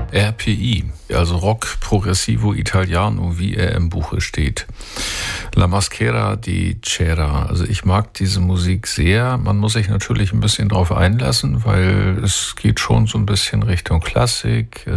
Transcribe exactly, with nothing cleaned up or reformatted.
R P I, also Rock Progressivo Italiano, wie er im Buche steht. La Maschera di Cera. Also ich mag diese Musik sehr. Man muss sich natürlich ein bisschen drauf einlassen, weil es geht schon so ein bisschen Richtung Klassik.